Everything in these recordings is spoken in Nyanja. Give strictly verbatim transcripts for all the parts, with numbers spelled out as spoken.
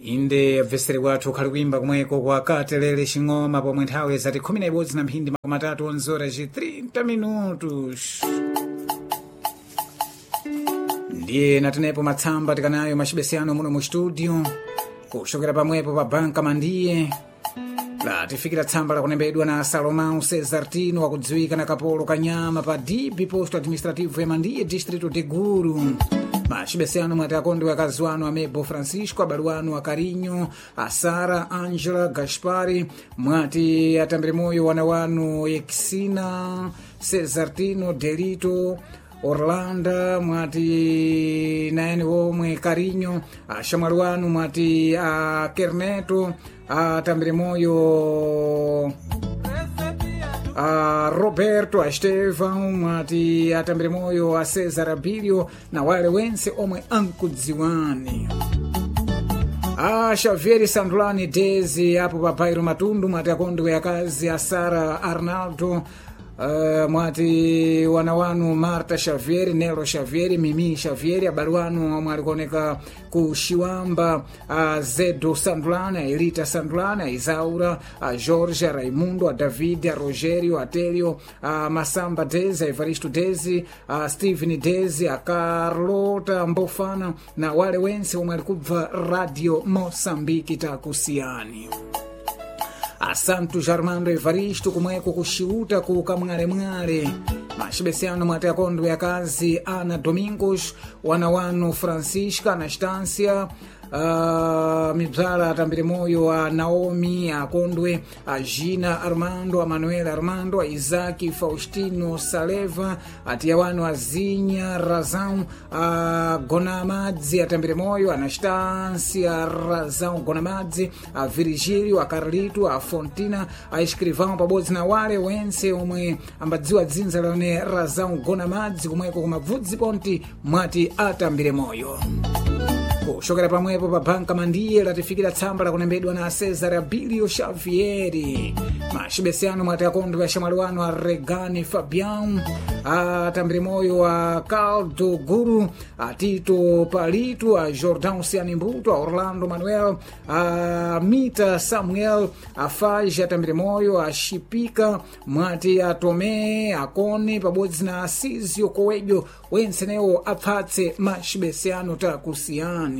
inde mvesere wathu ukhali kuimba kumweko kwa katelele xing'oma pomwe nthawi zati khumi na ibodzi na mphindi makumi atatu onzora ci thirty minutos ndiye natenepo matsamba tikanayo macibesiyano muno mu studio kuxokera pamwepo pa banka mandiye latifikira tsamba lakunembedwa na Salomão Cesartino wakudziwika na kapolo kanyama pa D B posto administrativo ya Mandiye distrito de Guru. Macibesiyano mwati akondo ya kazi wanu Amebo Francisco, abali wanu Akarinho, Asara, Angela, Gaspari, mwati atambire moyo wana wanu Exina, Cesartino, Delito, Orlando, mwati naeni womwe Carinho, ashamwali wanu mwati a Kerneto, atambire moyo a Roberto, a Estevão, mwati atambire moyo a Cesar Abilio na wale wense omwe ankudziwani. A Xavier Sandulani Dezi apo pa Bairro Matundu mwati akondo ya kazi a Sara Arnaldo, Uh, mwati wana wanu Marta Xavier, Nelo Xavier, Mimi Xavier, abali wanu omwe alikuoneka ku Xiwamba, a Zedo Sandulana, a Elita Sandulana, a Isaura, a Jorge, a Raimundo, a David, a Rogério, a Telio, a Masamba Dezi, a Evaristo Dezi, a Steven Dezi, a Carlota Mbofana na wale wense omwe alikubva Radio Moçambique takusiani. A Santo Armando Evaristo kumweko kuxiuta ku Kamwale-mwale. Macibesiyano mwati akondo ya kazi Ana Domingos, wana wanu Francisca Anastasia, Uh, mibzala atambire moyo a Naomi akondwe, a Gina Armando, a Manuel Armando, a Isaki Faustino Saleva, atia wanu a Zinha Razão, a Gonamadzi atambire moyo, a Anastasia Razão Gonamadzi, a Virgílio, a Carlito, a Fontina, a Escrivão pabodzi na wale wense omwe ambadziwa dzinza lone Razão Gonamadzi kumweko kumabvudzi ponti mwati atambire moyo. Kuxokera pamwepo pa banka Mandiye latifikira tsamba lakunembedwa na Cesar Abilio Xavieri. Macibesiyano mwati akondo ya xamwali wanu a Regani Fabião, atambire moyo a Caldo Guru, a Tito Palito, a Jordão Cianimbuto, a Orlando Manuel, a Mita Samuel, a Faj atambire moyo a Chipika, mwati a Tomé, a Kone pabodzi na Asizio Coelho wense neo apatse macibesiyano takusiani.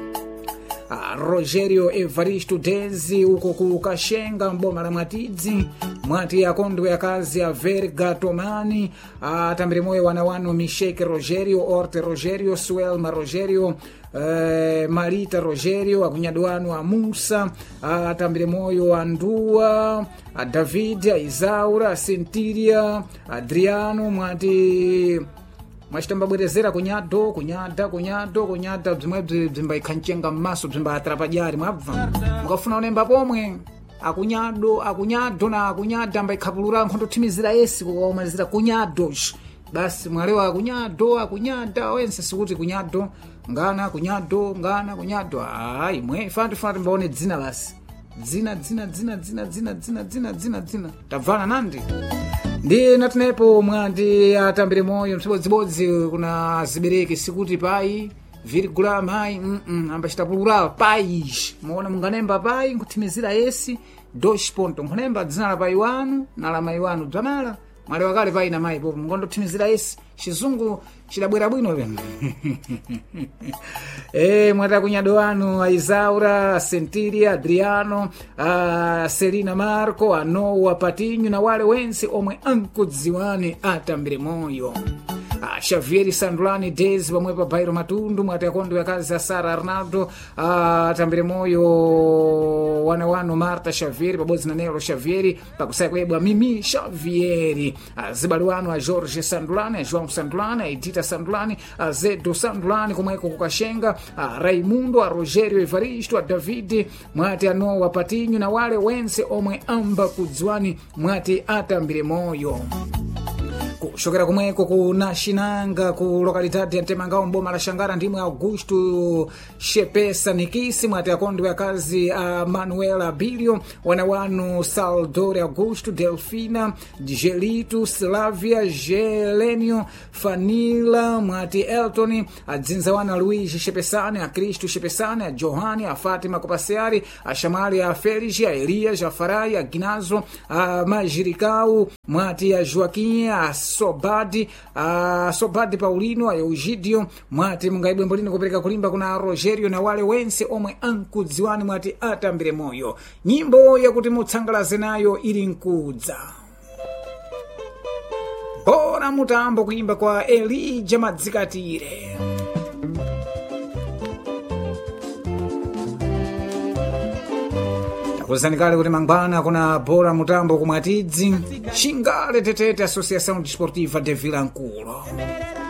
A Rogério Evaristo Dezi uko ku Kaxenga mboma la Mwatidzi, mwati akondo ya kazi a Verga Tomani, atambire moyo wana wanu Misheke Rogério, Orte Rogério, Suelma Rogério, Uh, Marita Rogério, akunyado wanu a Musa, atambire moyo a Ndua, a David, a Isaura, a Sentiria, Adriano, mwati mwachitambabwerezera kunyado kunyada kunyado kunyada bzimwe bzimba ikhanchenga mmaso bzimba atrapajari mwabva mukafuna unemba pomwe akunyado akunyado na akunyada mba ikhapulura nkhondo thimizira yesi kukaumalizira kunyado basi mwalewa akunyado akunyada wense sikuti kunyado ngana kunyado ngana kunyado hayi mwe fanti fanti mbaone dzina basi dzina dzina dzina dzina dzina dzina dzina dzina dzina tabvana nandi ndi natinepo mwati atambire moyo msibodzibodzi kuna zibereki sikuti pai virgula mai mm -mm, ambachita plural pai muona munganemba pai nkuthimizira yesi dois ponto nkunemba dzina la pai wanu na la mai wanu dzamala mwale wakale pai na mai popo mungondothimizira yesi chizungu chidabwera bwino peno. Eh mwata kunyado wanu a Isaura, a Sentiria, Adriano, a Selina Marco, a Noa Patinho na wale wense omwe ankudziwani atambire moyo. A Xavier Sandulani Dezi pamwe pa Bairro Matundu, mwati akondo ya kazi a Sara Arnaldo, atambire moyo wana wanu Marta Xavieri pabodzi na Nelo Xavieri, pakusaya kwebwa Mimi Xavieri, azibali wanu a Jorge Sandulani, a João Sandulani, a Edita Sandulani, a Zedo Sandulani kumweko kukaxenga, a Raimundo, a Rogério Evaristo, a David, mwati a Noa Patinho na wale wense omwe amba kudziwani mwati atambire moyo. kuchokera kumweko ku Naxinanga ku lokalidade ya Mtemangao mboma la Xangara ndimwe Augusto Shepesa Nikisi mwati akondwe akazi a Manuela Abilio wana wanu Saldore Augusto Delfina Gelito Slavia Gelenio Fanila mwati Elton adzinza wana Luigi Shepesane a Cristo Shepesane a Johani a Fatima Kopaseari a Shamali a Feligi a Elias a Farai a Ginazo a Majiricau mwati a Joaquim a Sobadi a Sobadi Paulino a Eugidio mwati mungaibwe mbolini kupereka kulimba kuna Rogerio na wale wense omwe ankudziwani mwati atambire moyo. Nyimbo yakuti mutsangalaze nayo ili nkudza. Bora mutambo kuimba kwa Elija Madzikatire. Kuzanikale kuti mangwana kuna bora mutambo kumwatidzi Xingale Tetete Associação Desportiva de Vilanculo.